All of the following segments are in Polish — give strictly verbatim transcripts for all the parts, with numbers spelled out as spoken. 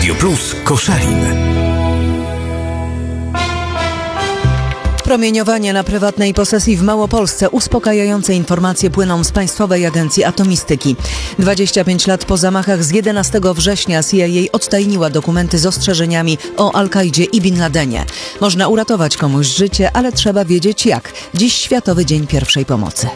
Radio Plus Koszalin. Promieniowanie na prywatnej posesji w Małopolsce. Uspokajające informacje płyną z Państwowej Agencji Atomistyki. dwadzieścia pięć lat po zamachach z jedenastego września C I A odtajniła dokumenty z ostrzeżeniami o Al-Kaidzie i Bin Ladenie. Można uratować komuś życie, ale trzeba wiedzieć jak. Dziś Światowy Dzień Pierwszej Pomocy.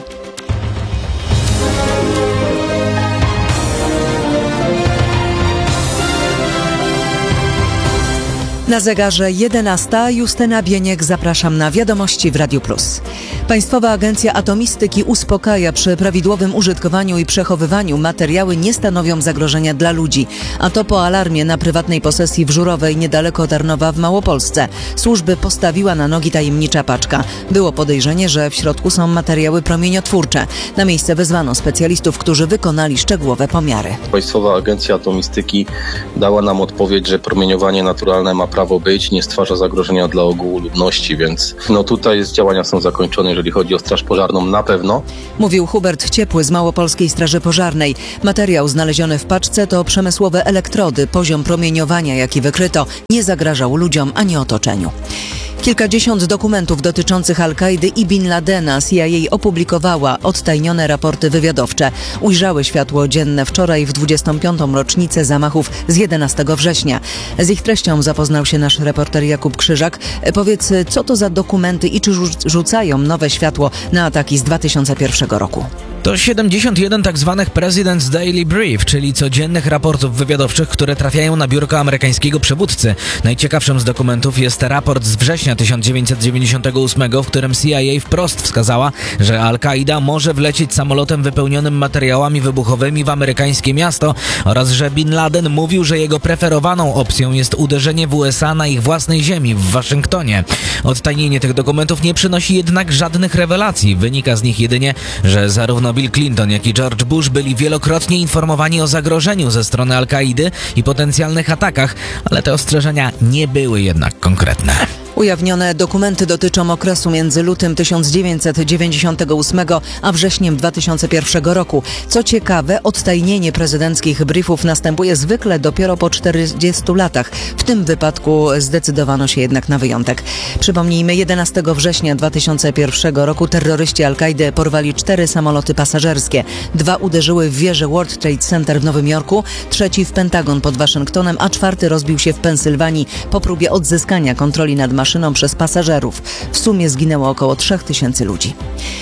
Na zegarze jedenasta. Justyna Bieniek, zapraszam na wiadomości w Radiu Plus. Państwowa Agencja Atomistyki uspokaja, przy prawidłowym użytkowaniu i przechowywaniu materiały nie stanowią zagrożenia dla ludzi. A to po alarmie na prywatnej posesji w Żurowej, niedaleko Tarnowa w Małopolsce. Służby postawiła na nogi tajemnicza paczka. Było podejrzenie, że w środku są materiały promieniotwórcze. Na miejsce wezwano specjalistów, którzy wykonali szczegółowe pomiary. Państwowa Agencja Atomistyki dała nam odpowiedź, że promieniowanie naturalne ma prawo być, nie stwarza zagrożenia dla ogółu ludności, więc no tutaj działania są zakończone, jeżeli chodzi o Straż Pożarną, na pewno. Mówił Hubert Ciepły z Małopolskiej Straży Pożarnej. Materiał znaleziony w paczce to przemysłowe elektrody. Poziom promieniowania, jaki wykryto, nie zagrażał ludziom ani otoczeniu. Kilkadziesiąt dokumentów dotyczących Al-Kaidy i Bin Ladena C I A opublikowała odtajnione raporty wywiadowcze. Ujrzały światło dzienne wczoraj w dwudziestą piątą rocznicę zamachów z jedenastego września. Z ich treścią zapoznał się nasz reporter Jakub Krzyżak. Powiedz, co to za dokumenty i czy rzucają nowe światło na ataki z dwa tysiące pierwszego roku? To siedemdziesiąt jeden tak zwanych President's Daily Brief, czyli codziennych raportów wywiadowczych, które trafiają na biurko amerykańskiego przywódcy. Najciekawszym z dokumentów jest raport z września tysiąc dziewięćset dziewięćdziesiątego ósmego, w którym C I A wprost wskazała, że Al-Kaida może wlecieć samolotem wypełnionym materiałami wybuchowymi w amerykańskie miasto oraz że Bin Laden mówił, że jego preferowaną opcją jest uderzenie w U S A na ich własnej ziemi, w Waszyngtonie. Odtajnienie tych dokumentów nie przynosi jednak żadnych rewelacji. Wynika z nich jedynie, że zarówno Bill Clinton, jak i George Bush byli wielokrotnie informowani o zagrożeniu ze strony Al-Kaidy i potencjalnych atakach, ale te ostrzeżenia nie były jednak konkretne. Ujawnione dokumenty dotyczą okresu między lutym tysiąc dziewięćset dziewięćdziesiątego ósmego a wrześniem dwa tysiące pierwszego roku. Co ciekawe, odtajnienie prezydenckich briefów następuje zwykle dopiero po czterdziestu latach. W tym wypadku zdecydowano się jednak na wyjątek. Przypomnijmy, jedenastego września dwa tysiące pierwszego roku terroryści Al-Kaidy porwali cztery samoloty pasażerskie. Dwa uderzyły w wieżę World Trade Center w Nowym Jorku, trzeci w Pentagon pod Waszyngtonem, a czwarty rozbił się w Pensylwanii po próbie odzyskania kontroli nad maszyną przez pasażerów. W sumie zginęło około trzech tysięcy ludzi.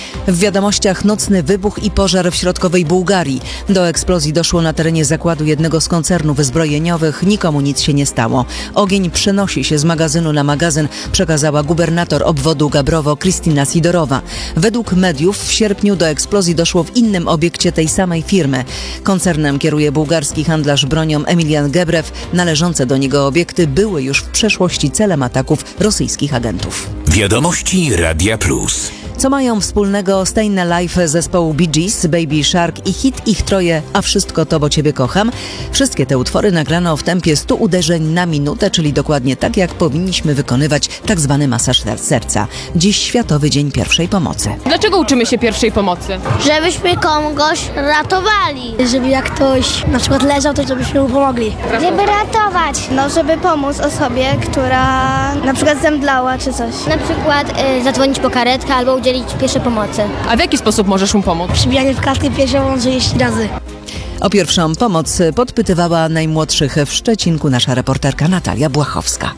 W wiadomościach nocny wybuch i pożar w środkowej Bułgarii. Do eksplozji doszło na terenie zakładu jednego z koncernów zbrojeniowych. Nikomu nic się nie stało. Ogień przenosi się z magazynu na magazyn, przekazała gubernator obwodu Gabrowo Kristina Sidorowa. Według mediów w sierpniu do eksplozji doszło w innym obiekcie tej samej firmy. Koncernem kieruje bułgarski handlarz bronią Emilian Gebrew. Należące do niego obiekty były już w przeszłości celem ataków rosyjskich agentów. Wiadomości Radia Plus. Co mają wspólnego Stayin' Alive zespołu Bee Gees, Baby Shark i hit ich troje A wszystko to, bo ciebie kocham? Wszystkie te utwory nagrano w tempie stu uderzeń na minutę, czyli dokładnie tak, jak powinniśmy wykonywać tak zwany masaż serca. Dziś Światowy Dzień Pierwszej Pomocy. Dlaczego uczymy się pierwszej pomocy? Żebyśmy kogoś ratowali. Żeby jak ktoś na przykład leżał, to żebyśmy mu pomogli. Żeby ratować. No, żeby pomóc osobie, która na przykład zemdlała czy coś. Na przykład y, zadzwonić po karetkę albo udzielić pierwszej pomocy. A w jaki sposób możesz mu pomóc? Przybijanie w klatkę piersiową trzydzieści razy. O pierwszą pomoc podpytywała najmłodszych w Szczecinku nasza reporterka Natalia Błachowska.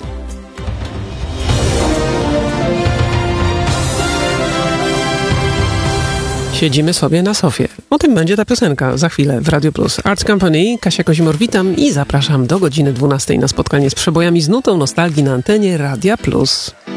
Siedzimy sobie na sofie. O tym będzie ta piosenka za chwilę w Radio Plus. Arts Company, Kasia Kozimor, witam i zapraszam do godziny dwunastej na spotkanie z przebojami z nutą nostalgii na antenie Radia Plus.